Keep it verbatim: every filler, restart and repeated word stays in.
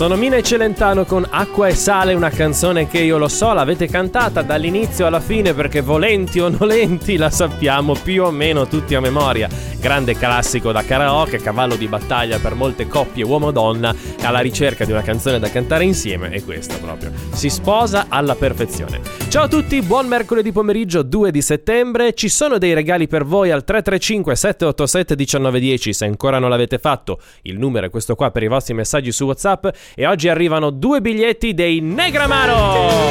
Sono Mina e Celentano con Acqua e Sale, una canzone che io lo so, l'avete cantata dall'inizio alla fine perché volenti o nolenti la sappiamo più o meno tutti a memoria. Grande classico da karaoke, cavallo di battaglia per molte coppie uomo-donna alla ricerca di una canzone da cantare insieme, e questa proprio si sposa alla perfezione. Ciao a tutti, buon mercoledì pomeriggio due di settembre. Ci sono dei regali per voi al tre tre cinque sette otto sette uno nove uno zero. Se ancora non l'avete fatto, il numero è questo qua per i vostri messaggi su WhatsApp. E oggi arrivano due biglietti dei Negramaro.